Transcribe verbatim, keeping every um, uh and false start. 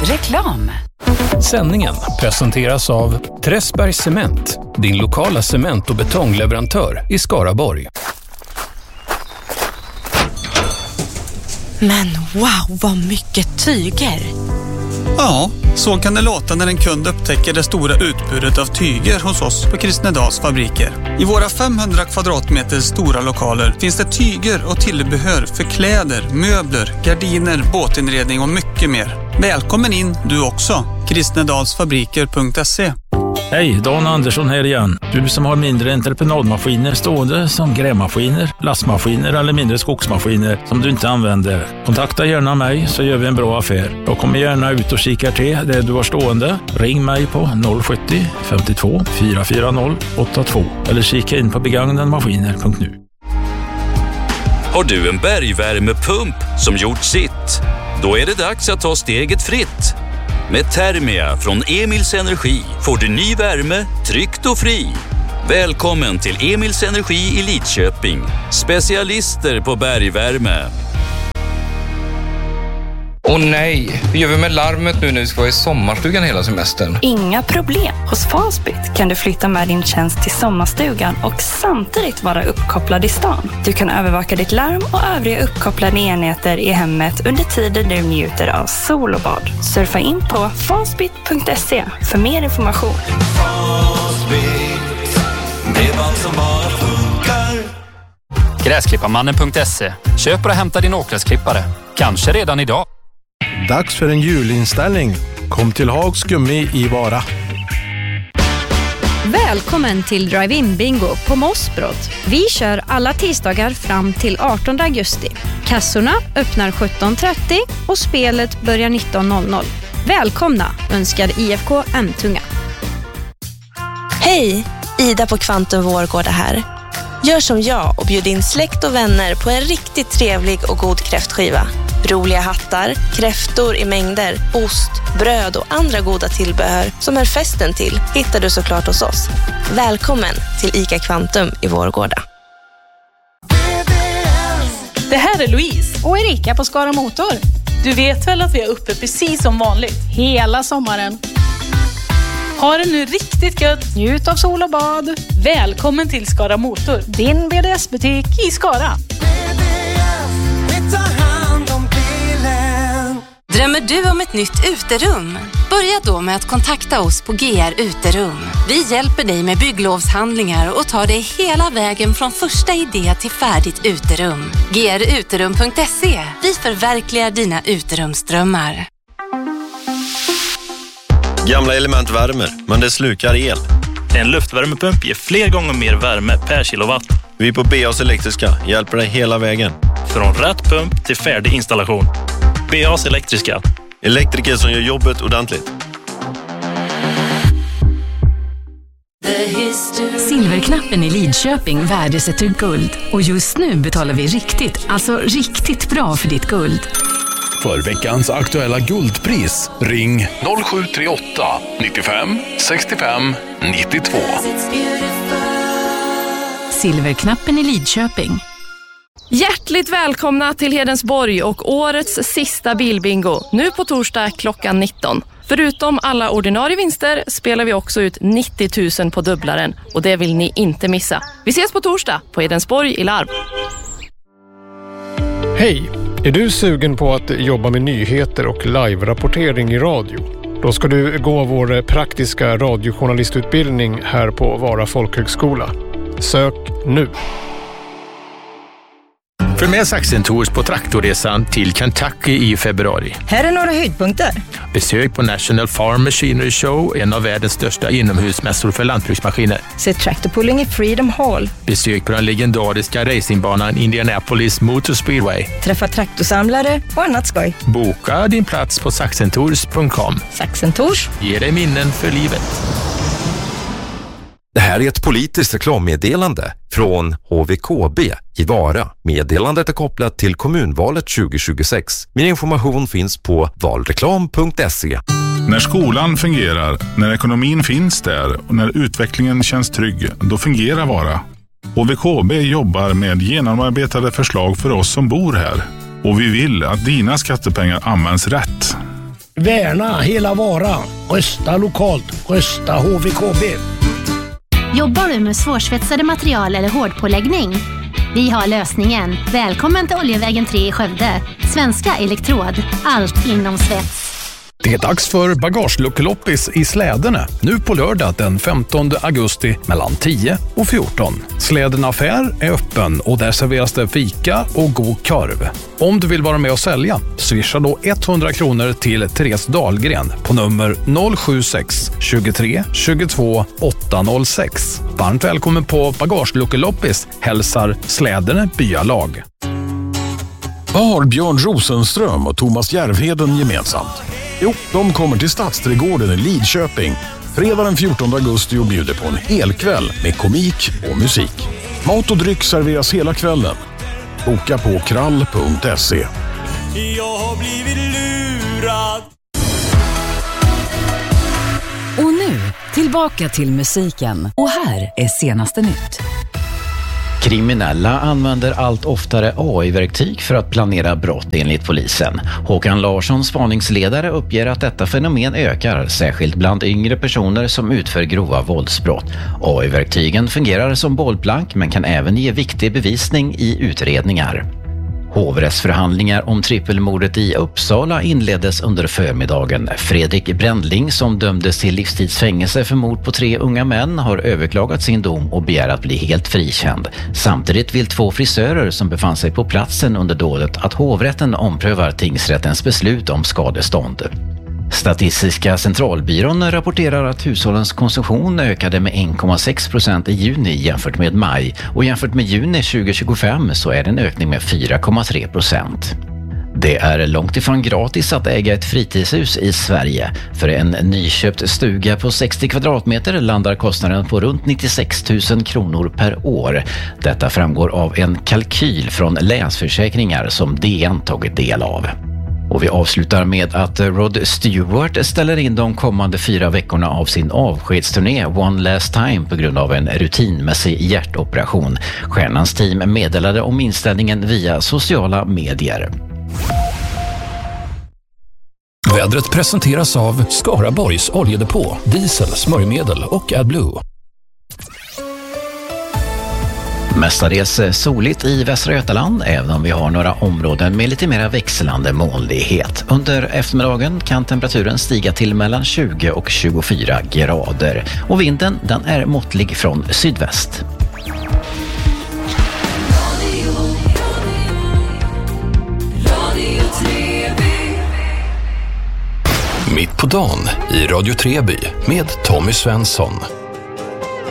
Reklam. Sändningen presenteras av Träsbergs Cement, din lokala cement- och betongleverantör i Skaraborg. Men wow, vad mycket tyger! Ja, så kan det låta när en kund upptäcker det stora utbudet av tyger hos oss på Kristnedals fabriker. I våra femhundra kvadratmeter stora lokaler finns det tyger och tillbehör för kläder, möbler, gardiner, båtinredning och mycket mer. Välkommen in du också. kristnedalsfabriker punkt se. Hej, Dan Andersson här igen. Du som har mindre entreprenadmaskiner stående som grävmaskiner, lastmaskiner eller mindre skogsmaskiner som du inte använder. Kontakta gärna mig så gör vi en bra affär. Jag kommer gärna ut och kikar till det du har stående. Ring mig på noll sjuttio femtiotvå fyra fyra noll åtta två eller kika in på begagnadmaskiner punkt nu. Har du en bergvärmepump som gjort sitt? Då är det dags att ta steget fritt. Med Thermia från Emils Energi får du ny värme, tryggt och fri. Välkommen till Emils Energi i Lidköping. Specialister på bergvärme. Åh nej, hur gör vi med larmet nu när vi ska vara i sommarstugan hela semestern? Inga problem. Hos Fastbit kan du flytta med din tjänst till sommarstugan och samtidigt vara uppkopplad i stan. Du kan övervaka ditt larm och övriga uppkopplade enheter i hemmet under tiden du njuter av sol och bad. Surfa in på fastbit punkt se för mer information. Fastbit, bredband som bara funkar. Gräsklipparmannen punkt se. Köp och hämta din åkgräsklippare. Kanske redan idag. Dags för en julinställning. Kom till Hags Gummi i Vara. Välkommen till Drive-In Bingo på Mossbrott. Vi kör alla tisdagar fram till artonde augusti. Kassorna öppnar sjutton trettio och spelet börjar nitton noll noll. Välkomna, önskar I F K M-tunga. Hej, Ida på Kvantum Vårgårda här. Gör som jag och bjud in släkt och vänner på en riktigt trevlig och god kräftskiva. Roliga hattar, kräftor i mängder, ost, bröd och andra goda tillbehör som är festen till hittar du såklart hos oss. Välkommen till ICA Kvantum i Vårgårda. Det här är Louise och Erika på Skara Motor. Du vet väl att vi är uppe precis som vanligt? Hela sommaren. Ha det nu riktigt gött. Njut av sol och bad. Välkommen till Skara Motor. Din B D S-butik i Skara. Drömmer du om ett nytt uterum? Börja då med att kontakta oss på G R Uterum. Vi hjälper dig med bygglovshandlingar och tar dig hela vägen från första idé till färdigt uterum. G R uterum punkt se. Vi förverkligar dina uterumsdrömmar. Gamla element värmer, men det slukar el. En luftvärmepump ger fler gånger mer värme per kilowatt. Vi på B A S Elektriska hjälper dig hela vägen. Från rätt pump till färdig installation. B A S Elektriska. Elektriker som gör jobbet ordentligt. Silverknappen i Lidköping värdesätter guld. Och just nu betalar vi riktigt, alltså riktigt bra för ditt guld. För veckans aktuella guldpris, ring noll sju tre åtta nittiofem sextiofem nittiotvå. Silverknappen i Lidköping. Hjärtligt välkomna till Hedensborg och årets sista bilbingo. Nu på torsdag klockan nitton. Förutom alla ordinarie vinster spelar vi också ut nittio tusen på dubblaren. Och det vill ni inte missa. Vi ses på torsdag på Hedensborg i Larv. Hej! Är du sugen på att jobba med nyheter och live-rapportering i radio? Då ska du gå vår praktiska radiojournalistutbildning här på Vara folkhögskola. Sök nu! För med Saxen Tours på traktorresan till Kentucky i februari. Här är några höjdpunkter. Besök på National Farm Machinery Show, en av världens största inomhusmässor för lantbruksmaskiner. Se traktorpulling i Freedom Hall. Besök på den legendariska racingbanan Indianapolis Motor Speedway. Träffa traktorsamlare och annat skoj. Boka din plats på saxentours punkt com. Saxen Tours ger dig minnen för livet. Det här är ett politiskt reklammeddelande från H V K B i Vara. Meddelandet är kopplat till kommunvalet tjugo tjugosex. Min information finns på valreklam punkt se. När skolan fungerar, när ekonomin finns där och när utvecklingen känns trygg, då fungerar Vara. H V K B jobbar med genomarbetade förslag för oss som bor här. Och vi vill att dina skattepengar används rätt. Värna hela Vara. Rösta lokalt. Rösta H V K B. Jobbar du med svårsvetsade material eller hårdpåläggning? Vi har lösningen. Välkommen till Oljevägen tre i Skövde. Svenska Elektrod. Allt inom svets. Det är dags för bagageluckeloppis i Slädene. Nu på lördag den femtonde augusti mellan tio och fjorton. Slädene affär är öppen och där serveras det fika och god korv. Om du vill vara med och sälja, swisha då hundra kronor till Therese Dahlgren på nummer noll sju sex tjugotre tjugotvå åttahundrasex. Varmt välkommen på bagageluckeloppis, hälsar Slädene byalag. Vad har Björn Rosenström och Thomas Järvheden gemensamt? Jo, de kommer till Stadsträdgården i Lidköping fredag den fjortonde augusti och bjuder på en hel kväll med komik och musik. Mat och dryck serveras hela kvällen. Boka på krall punkt se. Jag har blivit lurad. Och nu, tillbaka till musiken. Och här är senaste nytt. Kriminella använder allt oftare A I-verktyg för att planera brott enligt polisen. Håkan Larsson, spaningsledare, uppger att detta fenomen ökar, särskilt bland yngre personer som utför grova våldsbrott. A I-verktygen fungerar som bollplank men kan även ge viktig bevisning i utredningar. Hovrättsförhandlingar om trippelmordet i Uppsala inleddes under förmiddagen. Fredrik Brändling, som dömdes till livstidsfängelse för mord på tre unga män, har överklagat sin dom och begär att bli helt frikänd. Samtidigt vill två frisörer som befann sig på platsen under dådet att hovrätten omprövar tingsrättens beslut om skadestånd. Statistiska centralbyrån rapporterar att hushållens konsumtion ökade med en komma sex procent i juni jämfört med maj, och jämfört med juni tjugohundratjugofem så är det en ökning med fyra komma tre procent. Det är långt ifrån gratis att äga ett fritidshus i Sverige. För en nyköpt stuga på sextio kvadratmeter landar kostnaden på runt nittiosex tusen kronor per år. Detta framgår av en kalkyl från Länsförsäkringar som D N tagit del av. Och vi avslutar med att Rod Stewart ställer in de kommande fyra veckorna av sin avskedsturné One Last Time på grund av en rutinmässig hjärtoperation. Stjärnans team meddelade om inställningen via sociala medier. Vädret presenteras av Skaraborgs oljedepå, diesel, smörjmedel och AdBlue. Mestadels soligt i Västra Götaland, även om vi har några områden med lite mer växlande molnighet. Under eftermiddagen kan temperaturen stiga till mellan tjugo och tjugofyra grader. Och vinden, den är måttlig från sydväst. Mitt på dagen i Radio Treby med Tommy Svensson.